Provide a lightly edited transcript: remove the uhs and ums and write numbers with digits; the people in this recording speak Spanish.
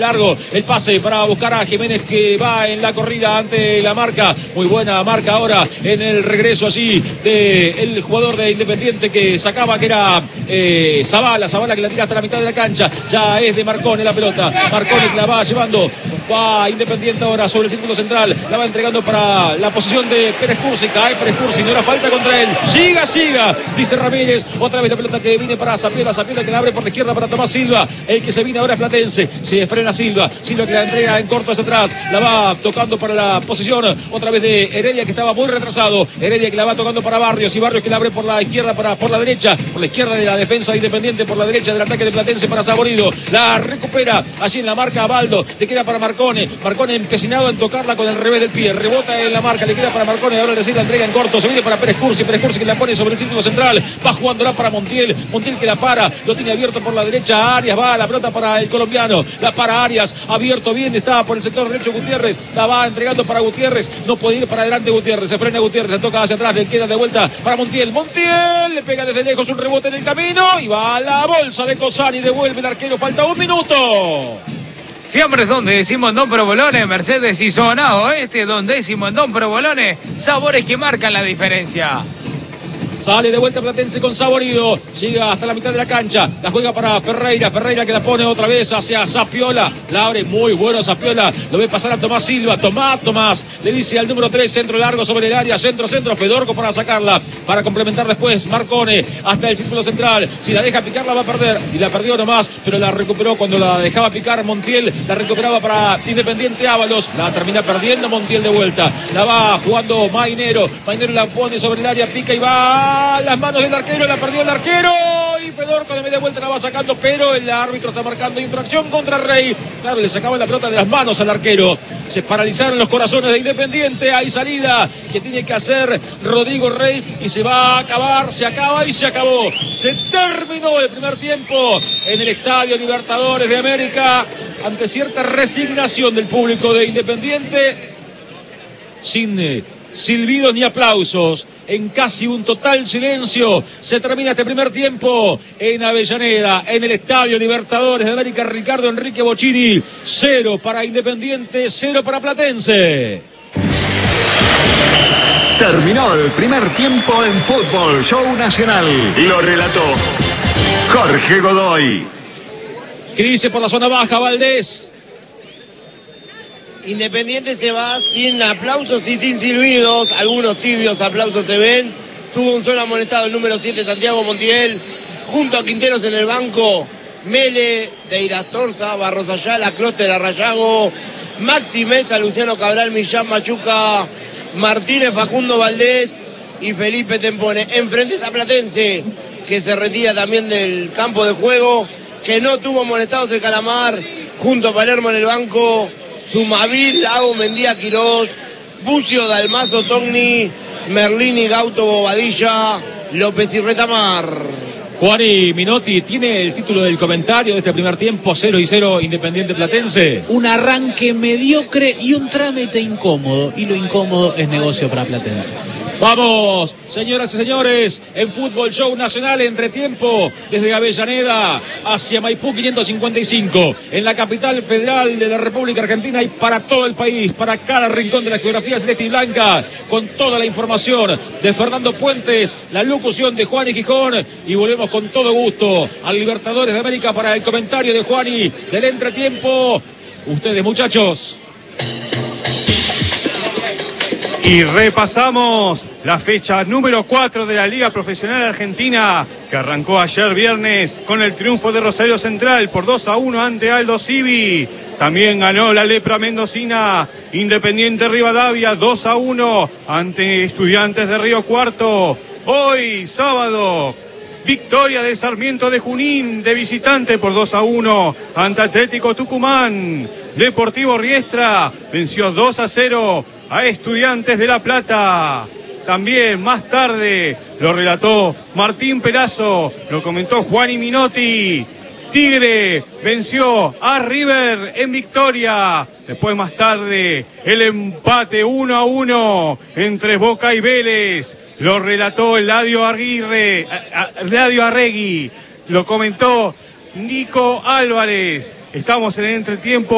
Largo el pase para buscar a Jiménez, que va en la corrida ante la marca. Muy buena marca ahora en el regreso allí del jugador de Independiente que sacaba, que era Zavala que la tira hasta la mitad de la cancha. Ya es de Marcone la pelota. Marcone la va llevando. Va Independiente ahora sobre el círculo central. La va entregando para la posición de Pérez Cursi. Cae Pérez Cursi, no era falta contra él. Siga, dice Ramírez. Otra vez la pelota que viene para Zapiola que la abre por la izquierda para Tomás Silva. El que se viene ahora es Platense. Se frena Silva que la entrega en corto hacia atrás, la va tocando para la posición otra vez de Heredia, que estaba muy retrasado. Heredia que la va tocando para Barrios, y Barrios que la abre por la izquierda, por la derecha, por la izquierda de la defensa de Independiente, por la derecha del ataque de Platense para Saborido. La recupera allí en la marca Baldo, le queda para Marcone empecinado en tocarla con el revés del pie, rebota en la marca, le queda para Marcone, ahora decir la entrega en corto, se viene para Pérez Cursi que la pone sobre el círculo central, va jugándola para Montiel que la para, lo tiene abierto por la derecha. Arias, va la pelota para el colombiano, la para Arias, abierto bien, está por el sector derecho Gutiérrez, la va entregando para Gutiérrez, no puede ir para adelante Gutiérrez, se frena Gutiérrez, le toca hacia atrás, le queda de vuelta para Montiel, le pega desde lejos un rebote en el camino y va a la bolsa de Cosani, devuelve el arquero, falta 1 minuto. Fiambres Don, décimo en Don Provolone, Mercedes y Zonado Don décimo en Don Provolone, sabores que marcan la diferencia. Sale de vuelta Platense con Saborido, llega hasta la mitad de la cancha, la juega para Ferreira que la pone otra vez hacia Zapiola, la abre muy bueno Zapiola, lo ve pasar a Tomás Silva, Tomás, le dice al número 3, centro largo sobre el área, centro, Fedorco para sacarla, para complementar después Marcone, hasta el círculo central, si la deja picar la va a perder, y la perdió nomás, pero la recuperó cuando la dejaba picar Montiel, la recuperaba para Independiente Ábalos, la termina perdiendo Montiel de vuelta, la va jugando Mainero la pone sobre el área, pica y va a las manos del arquero, la perdió el arquero y Fedorco de media vuelta la va sacando, pero el árbitro está marcando infracción contra Rey. Claro, le sacaban la pelota de las manos al arquero, se paralizaron los corazones de Independiente, hay salida que tiene que hacer Rodrigo Rey y se va a acabar, se acaba y se acabó, se terminó el primer tiempo en el Estadio Libertadores de América ante cierta resignación del público de Independiente, sin silbidos ni aplausos, en casi un total silencio, se termina este primer tiempo en Avellaneda, en el Estadio Libertadores de América. Ricardo Enrique Bocchini, 0 para Independiente, 0 para Platense. Terminó el primer tiempo en Fútbol Show Nacional. Lo relató Jorge Godoy. ¿Qué dice por la zona baja Valdés? Independiente se va sin aplausos y sin silbidos, algunos tibios aplausos se ven. Tuvo un solo amonestado el número 7 Santiago Montiel, junto a Quinteros en el banco, Mele, de Irastorza, Barros Ayala, Clóster Arrayago, Maxi Mesa, Luciano Cabral, Millán Machuca, Martínez, Facundo Valdés y Felipe Tempone. Enfrente está Platense, que se retira también del campo de juego, que no tuvo amonestados el Calamar, junto a Palermo en el banco, Sumavil, Lago, Mendía, Quirós, Bucio, Dalmazo, Togni, Merlini, Gauto, Bobadilla, López y Retamar. Juani Minotti, ¿tiene el título del comentario de este primer tiempo? 0-0 Independiente Platense. Un arranque mediocre y un trámite incómodo, y lo incómodo es negocio para Platense. Vamos, señoras y señores, en Fútbol Show Nacional, entretiempo, desde Avellaneda hacia Maipú 555, en la capital federal de la República Argentina y para todo el país, para cada rincón de la geografía celeste y blanca, con toda la información de Fernando Puentes, la locución de Juani Gijón, y volvemos con todo gusto al Libertadores de América para el comentario de Juani del entretiempo. Ustedes, muchachos. Y repasamos la fecha número 4 de la Liga Profesional Argentina, que arrancó ayer viernes con el triunfo de Rosario Central por 2-1 ante Aldo Civi. También ganó la Lepra Mendocina, Independiente Rivadavia 2-1 ante Estudiantes de Río Cuarto. Hoy, sábado, victoria de Sarmiento de Junín de visitante por 2-1 ante Atlético Tucumán. Deportivo Riestra venció 2-0 a Estudiantes de La Plata. También más tarde lo relató Martín Perazo, lo comentó Juani Minotti. Tigre venció a River en victoria. Después más tarde el empate 1-1 entre Boca y Vélez. Lo relató Eladio Arregui. Lo comentó Nico Álvarez. Estamos en el entretiempo.